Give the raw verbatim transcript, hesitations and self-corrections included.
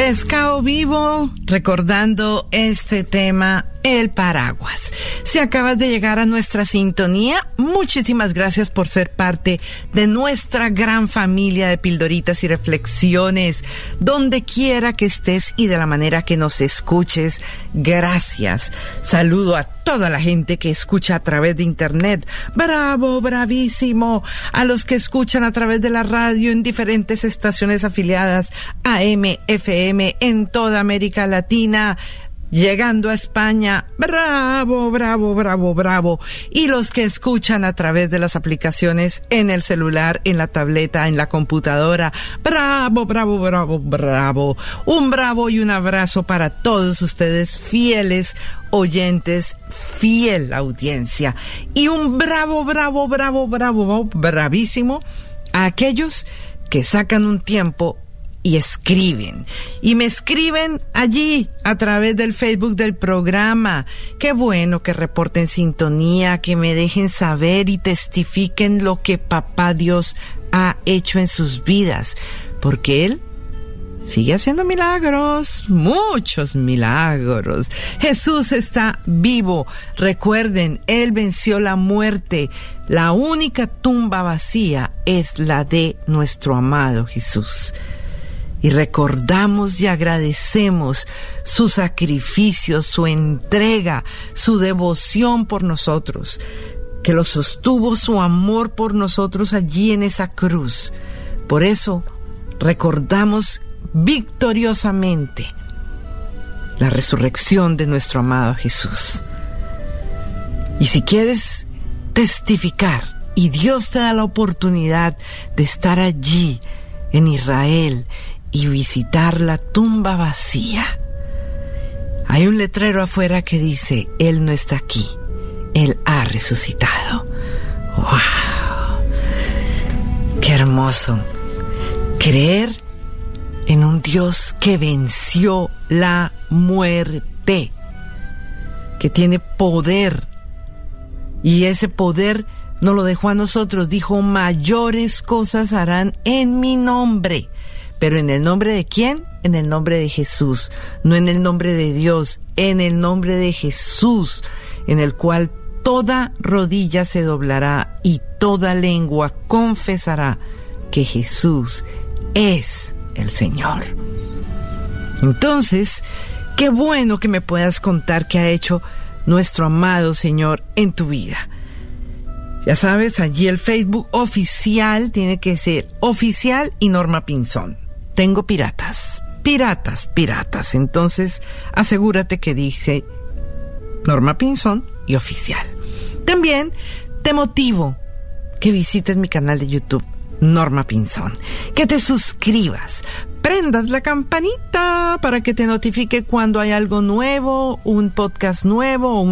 Pescado Vivo, recordando este tema, el paraguas. Si acabas de llegar a nuestra sintonía, muchísimas gracias por ser parte de nuestra gran familia de pildoritas y reflexiones, donde quiera que estés y de la manera que nos escuches. Gracias. Saludo a toda la gente que escucha a través de internet. Bravo, bravísimo. A los que escuchan a través de la radio en diferentes estaciones afiliadas A M, F M en toda América Latina. Llegando a España, bravo, bravo, bravo, bravo. Y los que escuchan a través de las aplicaciones en el celular, en la tableta, en la computadora, bravo, bravo, bravo, bravo. Un bravo y un abrazo para todos ustedes, fieles oyentes, fiel audiencia. Y un bravo, bravo, bravo, bravo, bravísimo a aquellos que sacan un tiempo y escriben, y me escriben allí a través del Facebook del programa. Qué bueno que reporten sintonía, que me dejen saber y testifiquen lo que Papá Dios ha hecho en sus vidas, porque Él sigue haciendo milagros, muchos milagros. Jesús está vivo. Recuerden, Él venció la muerte. La única tumba vacía es la de nuestro amado Jesús. Y recordamos y agradecemos su sacrificio, su entrega, su devoción por nosotros, que lo sostuvo su amor por nosotros allí en esa cruz. Por eso recordamos victoriosamente la resurrección de nuestro amado Jesús. Y si quieres testificar, y Dios te da la oportunidad de estar allí en Israel y visitar la tumba vacía, hay un letrero afuera que dice: Él no está aquí, Él ha resucitado. ¡Wow! ¡Qué hermoso! Creer en un Dios que venció la muerte, que tiene poder, y ese poder no lo dejó a nosotros. Dijo: mayores cosas harán en mi nombre. ¿Pero en el nombre de quién? En el nombre de Jesús, no en el nombre de Dios, en el nombre de Jesús, en el cual toda rodilla se doblará y toda lengua confesará que Jesús es el Señor. Entonces, qué bueno que me puedas contar qué ha hecho nuestro amado Señor en tu vida. Ya sabes, allí el Facebook oficial tiene que ser oficial y Norma Pinzón. Tengo piratas, piratas, piratas. Entonces, asegúrate que dije Norma Pinzón y oficial. También te motivo que visites mi canal de YouTube, Norma Pinzón, que te suscribas, prendas la campanita para que te notifique cuando hay algo nuevo, un podcast nuevo, un